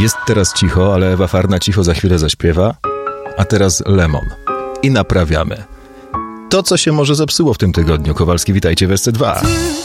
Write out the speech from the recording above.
Jest teraz cicho, ale Ewa Farna cicho za chwilę zaśpiewa. A teraz Lemon. I naprawiamy to, co się może zepsuło w tym tygodniu. Kowalski, witajcie w SC2.